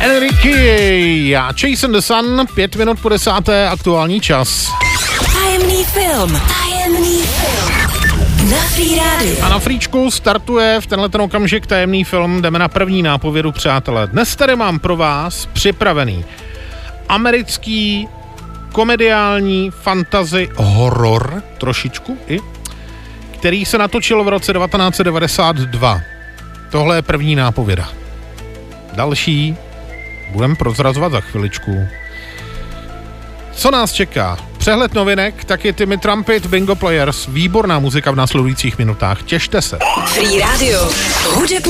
Enrique a Chasing the Sun, 5 minut po 10. aktuální čas. Tajemný film. Na Free Radio. A na Fríčku startuje v tenhle okamžik tajemný film. Jdeme na první nápovědu, přátelé. Dnes tady mám pro vás připravený americký komediální fantasy horor, trošičku i, který se natočil v roce 1992. Tohle je první nápověda. Další budeme prozrazovat za chviličku. Co nás čeká? Přehled novinek, taky Timmy Trumpet, Bingo Players, výborná muzika v následujících minutách. Těšte se. Free Radio. Hudební